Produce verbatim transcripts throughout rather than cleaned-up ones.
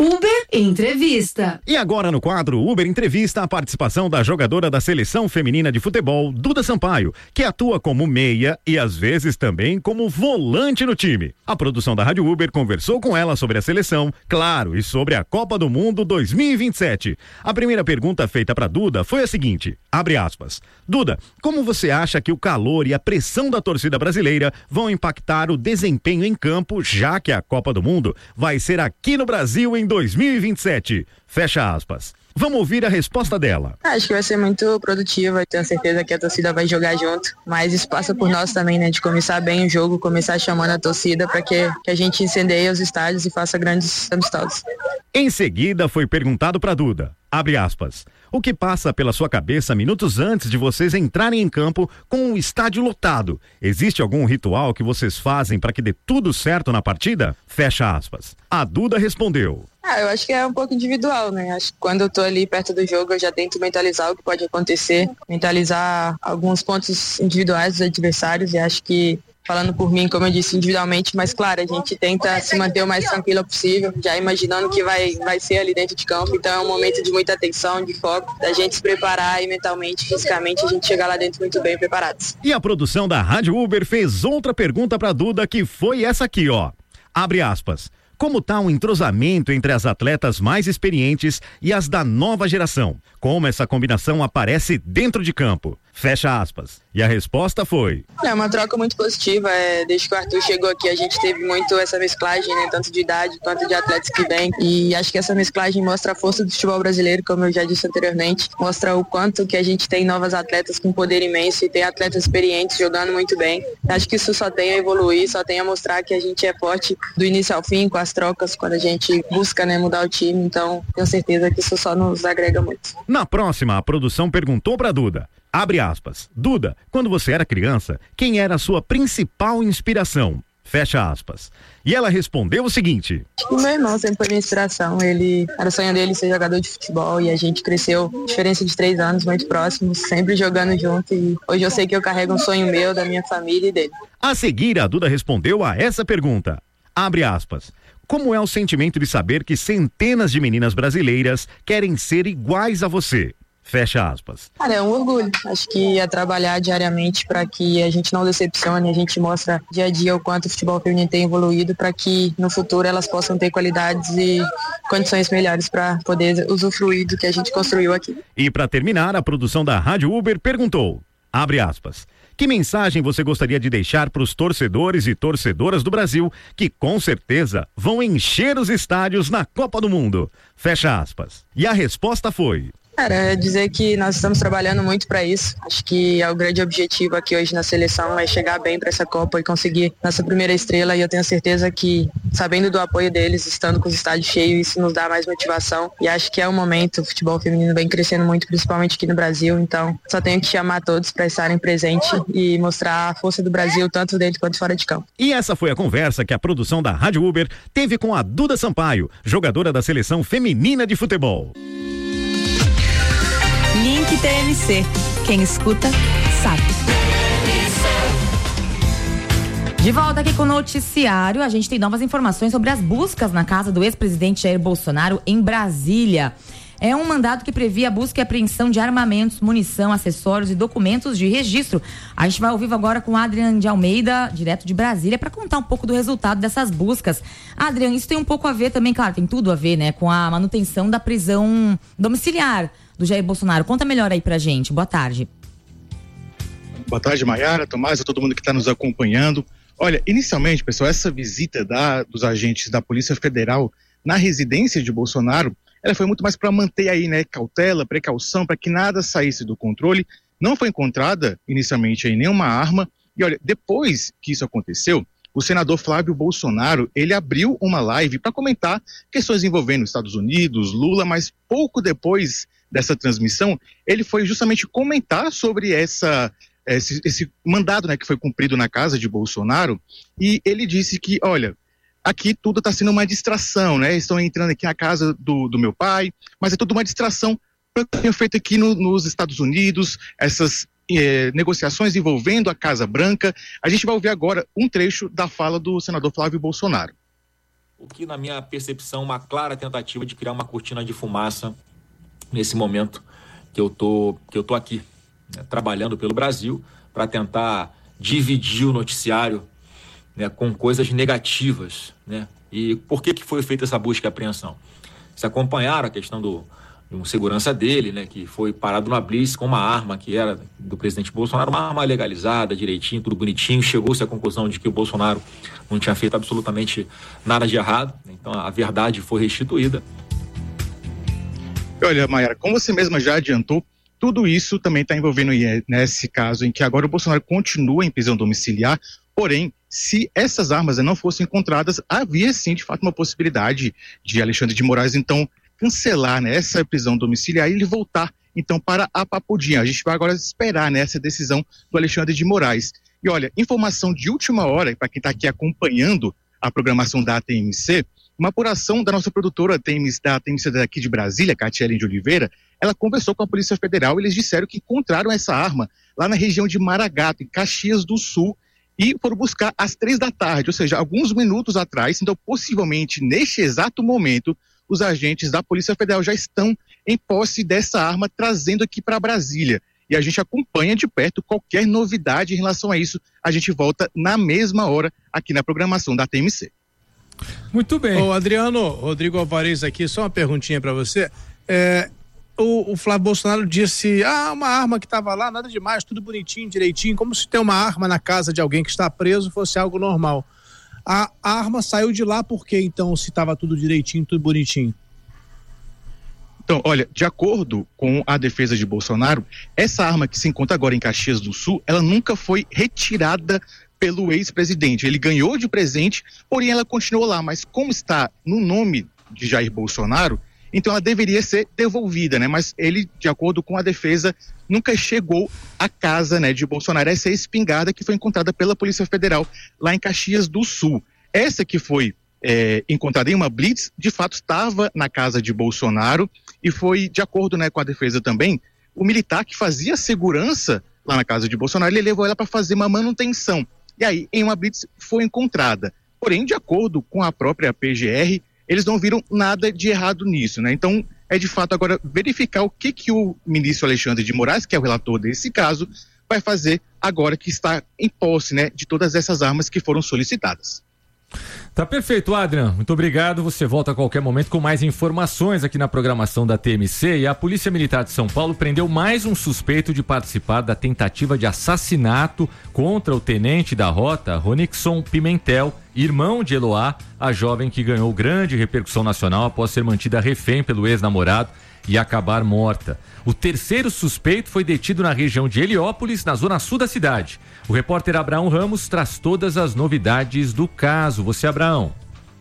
Uber Entrevista. E agora no quadro Uber Entrevista, a participação da jogadora da seleção feminina de futebol, Duda Sampaio, que atua como meia e às vezes também como volante no time. A produção da Rádio Uber conversou com ela sobre a seleção, claro, e sobre a Copa do Mundo dois mil e vinte e sete. A primeira pergunta feita para Duda foi a seguinte, abre aspas. Duda, como você acha que o calor e a pressão da torcida brasileira vão impactar o desempenho em campo, já que a Copa do Mundo vai ser aqui no Brasil em dois mil e vinte e sete? Fecha aspas. Vamos ouvir a resposta dela. Acho que vai ser muito produtiva, tenho certeza que a torcida vai jogar junto, mas isso passa por nós também, né, de começar bem o jogo, começar chamando a torcida para que, que a gente incendeie os estádios e faça grandes amistosos. Em seguida foi perguntado para Duda, abre aspas, o que passa pela sua cabeça minutos antes de vocês entrarem em campo com o estádio lotado? Existe algum ritual que vocês fazem para que dê tudo certo na partida? Fecha aspas. A Duda respondeu. Ah, eu acho que é um pouco individual, né? Acho que quando eu tô ali perto do jogo, eu já tento mentalizar o que pode acontecer, mentalizar alguns pontos individuais dos adversários, e acho que, falando por mim, como eu disse, individualmente, mas claro, a gente tenta se manter o mais tranquila possível, já imaginando que vai, vai ser ali dentro de campo, então é um momento de muita atenção, de foco, da gente se preparar e mentalmente, fisicamente, a gente chegar lá dentro muito bem preparados. E a produção da Rádio Uber fez outra pergunta pra Duda, que foi essa aqui, ó, abre aspas. Como está o entrosamento entre as atletas mais experientes e as da nova geração? Como essa combinação aparece dentro de campo? Fecha aspas. E a resposta foi... É uma troca muito positiva. É, desde que o Arthur chegou aqui, a gente teve muito essa mesclagem, né? Tanto de idade quanto de atletas que vêm. E acho que essa mesclagem mostra a força do futebol brasileiro, como eu já disse anteriormente. Mostra o quanto que a gente tem novas atletas com poder imenso e tem atletas experientes jogando muito bem. Acho que isso só tem a evoluir, só tem a mostrar que a gente é forte do início ao fim, com as trocas, quando a gente busca, né, mudar o time. Então, tenho certeza que isso só nos agrega muito. Na próxima, a produção perguntou para Duda. Abre aspas. Duda, quando você era criança, quem era a sua principal inspiração? Fecha aspas. E ela respondeu o seguinte. O meu irmão sempre foi minha inspiração. Ele era o sonho dele ser jogador de futebol e a gente cresceu, diferença de três anos, muito próximos, sempre jogando junto. E hoje eu sei que eu carrego um sonho meu, da minha família e dele. A seguir, a Duda respondeu a essa pergunta. Abre aspas. Como é o sentimento de saber que centenas de meninas brasileiras querem ser iguais a você? Fecha aspas. Cara, é um orgulho. Acho que é trabalhar diariamente para que a gente não decepcione, a gente mostra dia a dia o quanto o futebol feminino tem evoluído para que no futuro elas possam ter qualidades e condições melhores para poder usufruir do que a gente construiu aqui. E para terminar, a produção da Rádio Uber perguntou, abre aspas, que mensagem você gostaria de deixar para os torcedores e torcedoras do Brasil que com certeza vão encher os estádios na Copa do Mundo? Fecha aspas. E a resposta foi... Cara, é dizer que nós estamos trabalhando muito para isso. Acho que é o grande objetivo aqui hoje na seleção é chegar bem para essa Copa e conseguir nossa primeira estrela, e eu tenho certeza que, sabendo do apoio deles, estando com os estádios cheios, isso nos dá mais motivação, e acho que é o momento. O futebol feminino vem crescendo muito, principalmente aqui no Brasil, então só tenho que chamar todos para estarem presentes e mostrar a força do Brasil tanto dentro quanto fora de campo. E essa foi a conversa que a produção da Rádio Uber teve com a Duda Sampaio, jogadora da seleção feminina de futebol. Link T M C. Quem escuta, sabe. De volta aqui com o noticiário, a gente tem novas informações sobre as buscas na casa do ex-presidente Jair Bolsonaro em Brasília. É um mandado que previa a busca e apreensão de armamentos, munição, acessórios e documentos de registro. A gente vai ao vivo agora com o Adrian de Almeida, direto de Brasília, para contar um pouco do resultado dessas buscas. Adrian, isso tem um pouco a ver também, claro, tem tudo a ver, né, com a manutenção da prisão domiciliar do Jair Bolsonaro. Conta melhor aí pra gente. Boa tarde. Boa tarde, Maiara, Tomás, a todo mundo que está nos acompanhando. Olha, inicialmente, pessoal, essa visita da, dos agentes da Polícia Federal na residência de Bolsonaro, ela foi muito mais para manter aí, né, cautela, precaução, para que nada saísse do controle. Não foi encontrada inicialmente aí nenhuma arma. E olha, depois que isso aconteceu, o senador Flávio Bolsonaro, ele abriu uma live para comentar questões envolvendo os Estados Unidos, Lula, mas pouco depois dessa transmissão, ele foi justamente comentar sobre essa, esse, esse mandado, né, que foi cumprido na casa de Bolsonaro, e ele disse que, olha, aqui tudo está sendo uma distração, né, estão entrando aqui na casa do, do meu pai, mas é tudo uma distração para o que tenho feito aqui no, nos Estados Unidos, essas eh, negociações envolvendo a Casa Branca. A gente vai ouvir agora um trecho da fala do senador Flávio Bolsonaro. o que, na minha percepção, uma clara tentativa de criar uma cortina de fumaça nesse momento que eu tô, que eu tô aqui, né, trabalhando pelo Brasil para tentar dividir o noticiário, né, com coisas negativas, né? E por que que foi feita essa busca e apreensão? Se acompanharam a questão do um segurança dele, né, que foi parado na blitz com uma arma que era do presidente Bolsonaro, uma arma legalizada, direitinho, tudo bonitinho. Chegou-se à conclusão de que o Bolsonaro não tinha feito absolutamente nada de errado. Então a verdade foi restituída. Olha, Mayara, como você mesma já adiantou, tudo isso também está envolvendo nesse caso em que agora o Bolsonaro continua em prisão domiciliar. Porém, se essas armas não fossem encontradas, havia sim, de fato, uma possibilidade de Alexandre de Moraes, então, cancelar, né, essa prisão domiciliar e ele voltar, então, para a Papudinha. A gente vai agora esperar, né, essa decisão do Alexandre de Moraes. E olha, informação de última hora, para quem está aqui acompanhando a programação da T M C, uma apuração da nossa produtora da T M C daqui de Brasília, Catiele de Oliveira, ela conversou com a Polícia Federal e eles disseram que encontraram essa arma lá na região de Maragato, em Caxias do Sul, e foram buscar às três da tarde, ou seja, alguns minutos atrás. Então, possivelmente, neste exato momento, os agentes da Polícia Federal já estão em posse dessa arma, trazendo aqui para Brasília. E a gente acompanha de perto qualquer novidade em relação a isso. A gente volta na mesma hora aqui na programação da T M C. Muito bem. Ô, Adriano, Rodrigo Alvarez aqui, só uma perguntinha para você. É, o, o Flávio Bolsonaro disse, ah, uma arma que estava lá, nada demais, tudo bonitinho, direitinho, como se ter uma arma na casa de alguém que está preso fosse algo normal. A, a arma saiu de lá por quê, então, se estava tudo direitinho, tudo bonitinho? Então, olha, de acordo com a defesa de Bolsonaro, essa arma que se encontra agora em Caxias do Sul, ela nunca foi retirada pelo ex-presidente. Ele ganhou de presente, porém ela continuou lá, mas como está no nome de Jair Bolsonaro, então ela deveria ser devolvida, né? Mas ele, de acordo com a defesa, nunca chegou à casa, né, de Bolsonaro. Essa é a espingarda que foi encontrada pela Polícia Federal lá em Caxias do Sul. Essa que foi é, encontrada em uma blitz, de fato estava na casa de Bolsonaro e foi, de acordo, né, com a defesa também, o militar que fazia segurança lá na casa de Bolsonaro, ele levou ela para fazer uma manutenção. E aí, em uma blitz, foi encontrada. Porém, de acordo com a própria P G R, eles não viram nada de errado nisso, né? Então, é de fato agora verificar o que que o ministro Alexandre de Moraes, que é o relator desse caso, vai fazer agora que está em posse, né, de todas essas armas que foram solicitadas. Tá perfeito, Adrian. Muito obrigado. Você volta a qualquer momento com mais informações aqui na programação da T M C. E a Polícia Militar de São Paulo prendeu mais um suspeito de participar da tentativa de assassinato contra o tenente da rota, Ronixon Pimentel, irmão de Eloá, a jovem que ganhou grande repercussão nacional após ser mantida refém pelo ex-namorado e acabar morta. O terceiro suspeito foi detido na região de Heliópolis, na zona sul da cidade. O repórter Abraão Ramos traz todas as novidades do caso. Você, Abraão.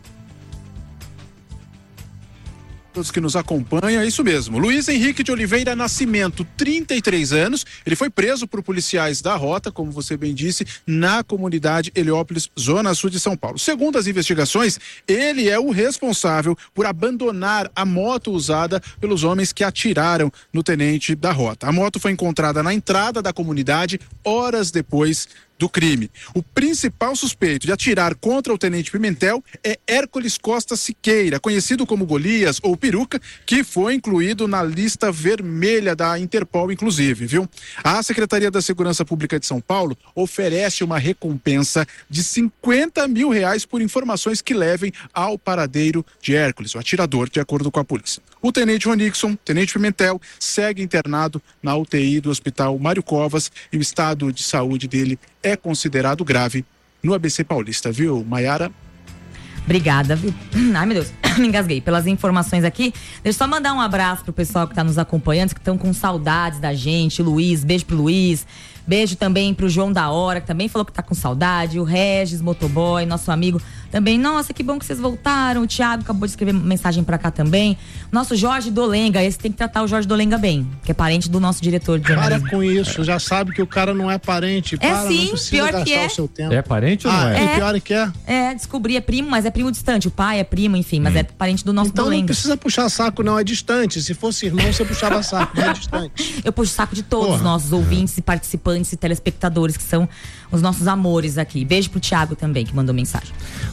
Todos que nos acompanham, é isso mesmo. Luiz Henrique de Oliveira Nascimento, trinta e três anos, ele foi preso por policiais da rota, como você bem disse, na comunidade Heliópolis, zona sul de São Paulo. Segundo as investigações, ele é o responsável por abandonar a moto usada pelos homens que atiraram no tenente da rota. A moto foi encontrada na entrada da comunidade horas depois do crime. O principal suspeito de atirar contra o tenente Pimentel é Hércules Costa Siqueira, conhecido como Golias ou Peruca, que foi incluído na lista vermelha da Interpol, inclusive, viu? A Secretaria da Segurança Pública de São Paulo oferece uma recompensa de cinquenta mil reais por informações que levem ao paradeiro de Hércules, o atirador, de acordo com a polícia. O tenente Ronixon, tenente Pimentel, segue internado na U T I do Hospital Mário Covas e o estado de saúde dele é considerado grave no A B C Paulista, viu, Mayara? Obrigada, viu? Ai, meu Deus, me engasguei pelas informações aqui. Deixa eu só mandar um abraço pro pessoal que tá nos acompanhando, que estão com saudades da gente. Luiz, beijo pro Luiz. Beijo também pro João da Hora, que também falou que tá com saudade. O Regis, motoboy, nosso amigo também. Nossa, que bom que vocês voltaram. O Thiago acabou de escrever mensagem pra cá também. Nosso Jorge Dolenga, esse tem que tratar o Jorge Dolenga bem, que é parente do nosso diretor de jornalismo. Para com isso, já sabe que o cara não é parente. É Para, sim, não precisa pior gastar que é. o seu tempo. É parente ou ah, não é? é? Pior que é. É, descobri, é primo, mas é primo distante. O pai é primo, enfim, mas hum. é parente do nosso então Dolenga. Então não precisa puxar saco, não, é distante. Se fosse irmão, você puxava saco, não é distante. Eu puxo saco de todos os nossos ouvintes e participantes e telespectadores, que são os nossos amores aqui. Beijo pro Thiago também, que mandou mensagem.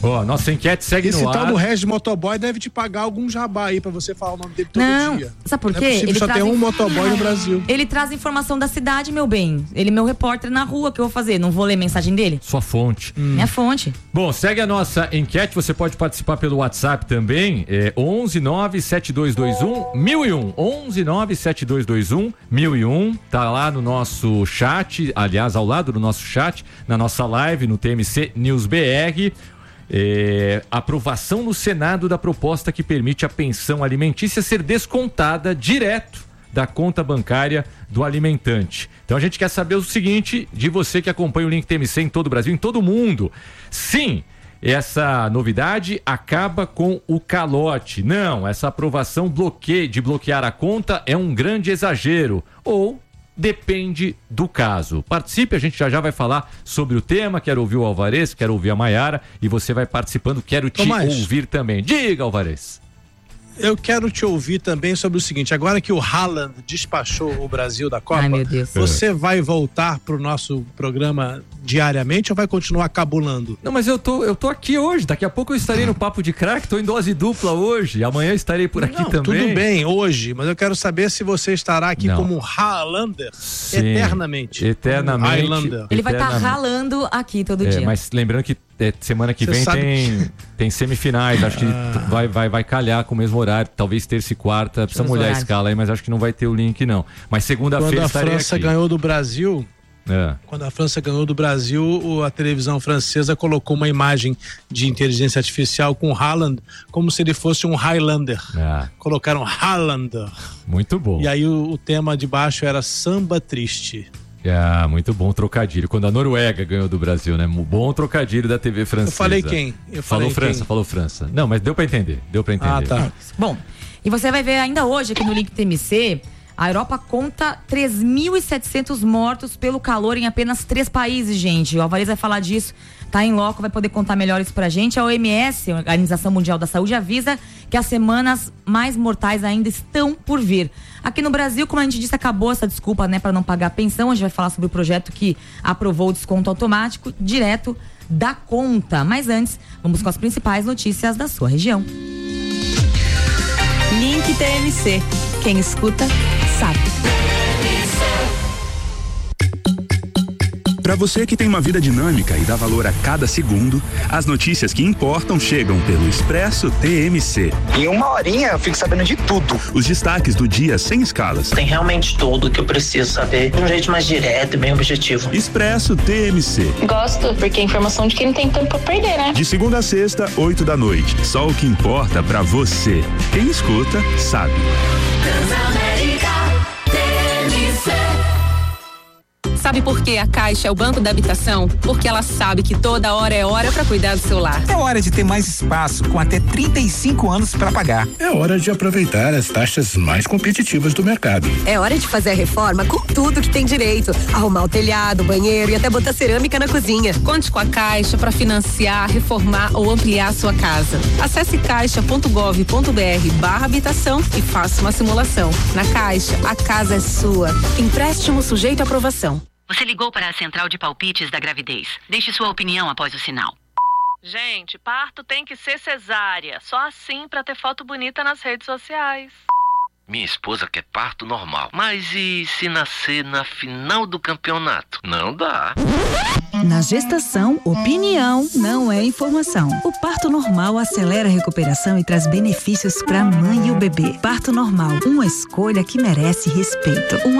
Ó, nossa enquete segue Esse no ar. tal do Regis Motoboy deve te pagar algum jabá aí pra você falar o nome dele todo Não, dia. sabe por Não quê? é possível, Ele só traz tem um inf- motoboy no Brasil. Ele traz informação da cidade, meu bem. Ele é meu repórter na rua, o que eu vou fazer? Não vou ler mensagem dele? Sua fonte. Minha fonte. Bom, segue a nossa enquete, você pode participar pelo WhatsApp também, é onze nove sete dois dois um mil e um, onze nove sete dois dois um mil e um, tá lá no nosso chat, aliás, ao lado do nosso chat, na nossa live no T M C News B R. É, aprovação no Senado da proposta que permite a pensão alimentícia ser descontada direto da conta bancária do alimentante. Então a gente quer saber o seguinte de você que acompanha o Link T M C em todo o Brasil, em todo o mundo. Sim, essa novidade acaba com o calote. Não, essa aprovação bloqueia, de bloquear a conta é um grande exagero. Ou depende do caso. Participe, a gente já já vai falar sobre o tema. Quero ouvir o Alvarez, quero ouvir a Maiara e você vai participando. Quero te Tomás, ouvir também. Diga, Alvarez. Eu quero te ouvir também sobre o seguinte, agora que o Haaland despachou o Brasil da Copa, Ai, meu Deus. você vai voltar pro nosso programa diariamente ou vai continuar cabulando? Não, mas eu tô, eu tô aqui hoje, daqui a pouco eu estarei no Papo de Crack, tô em dose dupla hoje, amanhã estarei por aqui Não, também. tudo bem, hoje, mas eu quero saber se você estará aqui Não. como Haalander Sim, eternamente. Eternamente. Highlander. Ele vai estar eternamente. ralando aqui todo É, dia. mas lembrando que é, semana que Você vem sabe tem, tem semifinais, acho que Ah. vai, vai, vai calhar com o mesmo horário, talvez terça e quarta, precisa Os olhar a horários. escala aí, mas acho que não vai ter o link não. Mas Quando segunda-feira a estarei França aqui. ganhou do Brasil, É. quando a França ganhou do Brasil, o- a televisão francesa colocou uma imagem de inteligência artificial com o Haaland, como se ele fosse um Highlander. Ah, Colocaram Haalander. muito bom. E aí o, o tema de baixo era Samba Triste. Ah, muito bom trocadilho. Quando a Noruega ganhou do Brasil, né? Bom trocadilho da T V francesa. Eu falei quem? Eu falei falou França, quem? falou França. Não, mas deu pra entender. Deu pra entender. Ah, tá. Bom, e você vai ver ainda hoje aqui no Link T M C, a Europa conta três mil e setecentos mortos pelo calor em apenas três países, gente. O Alvarez vai falar disso, tá em loco, vai poder contar melhor isso pra gente. A O M S, a Organização Mundial da Saúde, avisa que as semanas mais mortais ainda estão por vir. Aqui no Brasil, como a gente disse, acabou essa desculpa, né, para não pagar a pensão. A gente vai falar sobre o projeto que aprovou o desconto automático direto da conta. Mas antes, vamos com as principais notícias da sua região. Link T M C. Quem escuta, sabe. Para você que tem uma vida dinâmica e dá valor a cada segundo, as notícias que importam chegam pelo Expresso T M C. Em uma horinha eu fico sabendo de tudo. Os destaques do dia sem escalas. Tem realmente tudo que eu preciso saber de um jeito mais direto e bem objetivo. Expresso T M C. Gosto, porque é informação de quem não tem tempo pra perder, né? De segunda a sexta, oito da noite. Só o que importa pra você. Quem escuta, sabe. Sabe por que a Caixa é o banco da habitação? Porque ela sabe que toda hora é hora para cuidar do seu lar. É hora de ter mais espaço, com até trinta e cinco anos para pagar. É hora de aproveitar as taxas mais competitivas do mercado. É hora de fazer a reforma com tudo que tem direito. Arrumar o telhado, o banheiro e até botar cerâmica na cozinha. Conte com a Caixa para financiar, reformar ou ampliar a sua casa. Acesse caixa ponto gov ponto br barra habitação e faça uma simulação. Na Caixa, a casa é sua. Empréstimo sujeito à aprovação. Você ligou para a central de palpites da gravidez. Deixe sua opinião após o sinal. Gente, parto tem que ser cesárea. Só assim pra ter foto bonita nas redes sociais. Minha esposa quer parto normal. Mas e se nascer na final do campeonato? Não dá. Na gestação, opinião não é informação. O parto normal acelera a recuperação e traz benefícios para a mãe e o bebê. Parto normal, uma escolha que merece respeito. Um